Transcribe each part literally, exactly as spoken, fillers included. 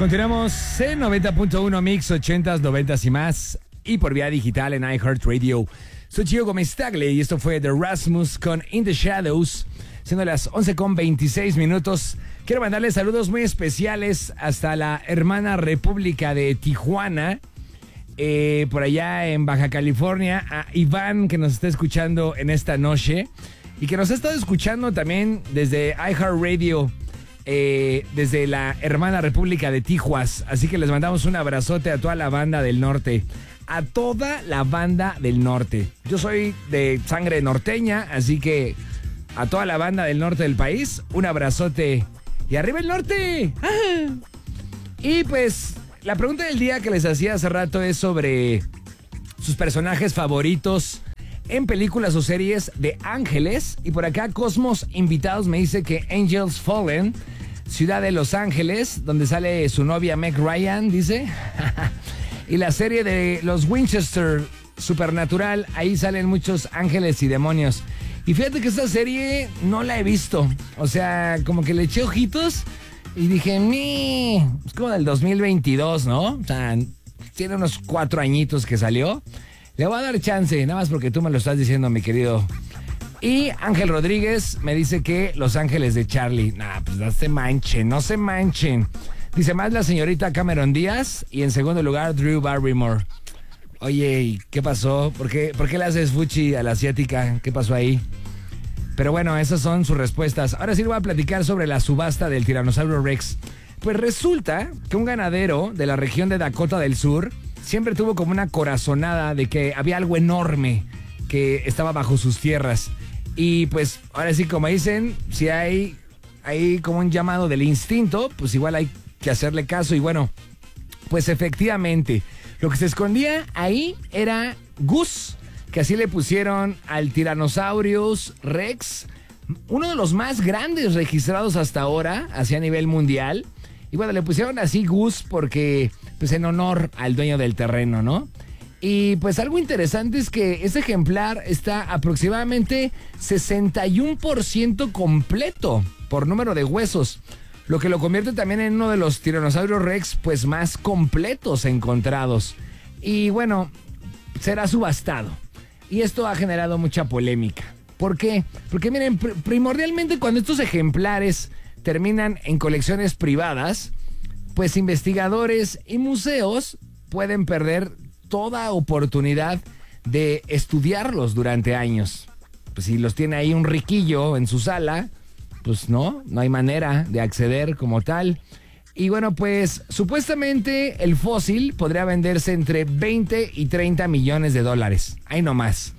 Continuamos en noventa punto uno Mix, ochentas, noventas y más. Y por vía digital en iHeartRadio. Soy Gio Gómez Tagle y esto fue The Rasmus con In the Shadows. Siendo las once con veintiséis minutos. Quiero mandarles saludos muy especiales hasta la hermana República de Tijuana. Eh, por allá en Baja California. A Iván, que nos está escuchando en esta noche. Y que nos ha estado escuchando también desde iHeartRadio. Eh, desde la hermana República de Tijuas. Así que les mandamos un abrazote a toda la banda del norte. A toda la banda del norte. Yo soy de sangre norteña, así que a toda la banda del norte del país, un abrazote. ¡Y arriba el norte! ¡Ah! Y pues, la pregunta del día que les hacía hace rato es sobre sus personajes favoritos en películas o series de ángeles. Y por acá Cosmos Invitados me dice que Angels Fallen, ciudad de Los Ángeles, donde sale su novia Meg Ryan, dice. Y la serie de los Winchester, Supernatural, ahí salen muchos ángeles y demonios. Y fíjate que esta serie no la he visto. O sea, como que le eché ojitos y dije, mi, es como del dos mil veintidós, ¿no? O sea, tiene unos cuatro añitos que salió. Le voy a dar chance, nada más porque tú me lo estás diciendo, mi querido. Y Ángel Rodríguez me dice que Los Ángeles de Charlie. Nah, pues no se manchen, no se manchen. Dice más la señorita Cameron Díaz y en segundo lugar Drew Barrymore. Oye, ¿y qué pasó? ¿Por qué, ¿Por qué le haces fuchi a la asiática? ¿Qué pasó ahí? Pero bueno, esas son sus respuestas. Ahora sí le voy a platicar sobre la subasta del Tiranosaurio Rex. Pues resulta que un ganadero de la región de Dakota del Sur siempre tuvo como una corazonada de que había algo enorme que estaba bajo sus tierras. Y pues ahora sí, como dicen, si hay, hay como un llamado del instinto, pues igual hay que hacerle caso. Y bueno, pues efectivamente, lo que se escondía ahí era Gus, que así le pusieron al Tyrannosaurus Rex, uno de los más grandes registrados hasta ahora, hacia nivel mundial. Y bueno, le pusieron así Gus porque, pues en honor al dueño del terreno, ¿no? Y pues algo interesante es que este ejemplar está aproximadamente sesenta y uno por ciento completo por número de huesos, lo que lo convierte también en uno de los tiranosaurios Rex pues más completos encontrados. Y bueno, será subastado. Y esto ha generado mucha polémica. ¿Por qué? Porque miren, pr- primordialmente cuando estos ejemplares terminan en colecciones privadas, pues investigadores y museos pueden perder toda oportunidad de estudiarlos durante años. Pues si los tiene ahí un riquillo en su sala, pues no, no hay manera de acceder como tal. Y bueno, pues supuestamente el fósil podría venderse entre veinte y treinta millones de dólares. Ahí nomás.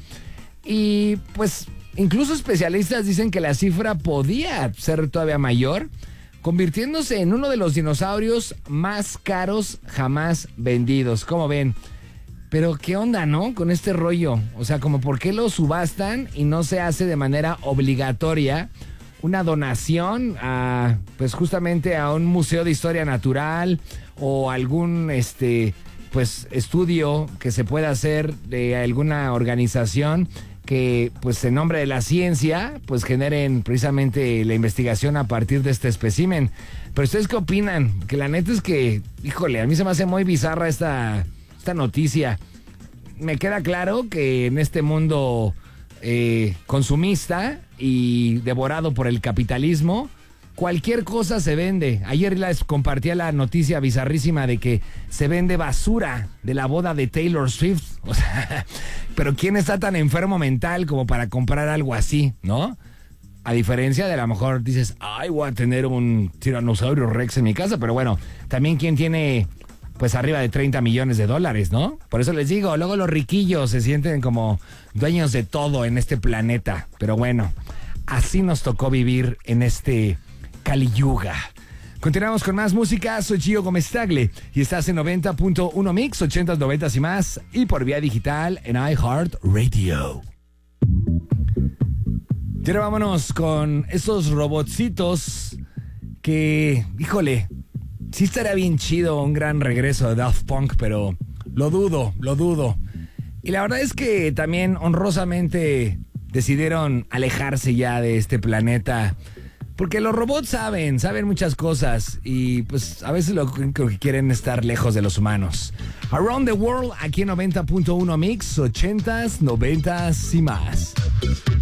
Y pues incluso especialistas dicen que la cifra podía ser todavía mayor, convirtiéndose en uno de los dinosaurios más caros jamás vendidos. ¿Cómo ven? Pero qué onda, ¿no? Con este rollo. O sea, como por qué lo subastan y no se hace de manera obligatoria una donación a, pues justamente a un museo de historia natural o algún, este, pues estudio que se pueda hacer de alguna organización que, pues en nombre de la ciencia, pues generen precisamente la investigación a partir de este espécimen. Pero ¿ustedes qué opinan? Que la neta es que, híjole, a mí se me hace muy bizarra esta... esta noticia. Me queda claro que en este mundo eh, consumista y devorado por el capitalismo, cualquier cosa se vende. Ayer les compartía la noticia bizarrísima de que se vende basura de la boda de Taylor Swift. O sea, pero ¿quién está tan enfermo mental como para comprar algo así, no? A diferencia de a lo mejor dices, ay, voy a tener un tiranosaurio Rex en mi casa, pero bueno, también quién tiene pues arriba de treinta millones de dólares, ¿no? Por eso les digo, luego los riquillos se sienten como dueños de todo en este planeta. Pero bueno, así nos tocó vivir en este Kali Yuga. Continuamos con más música. Soy Gio Gómez Tagle y estás en noventa punto uno Mix, ochentas, noventas y más, y por vía digital en iHeartRadio. Y ahora vámonos con esos robotcitos que, híjole, sí estaría bien chido un gran regreso de Daft Punk, pero lo dudo, lo dudo. Y la verdad es que también honrosamente decidieron alejarse ya de este planeta Porque los robots saben, saben muchas cosas y pues a veces lo único que quieren es estar lejos de los humanos. Around the World, aquí en noventa punto uno Mix, ochentas, noventas y más.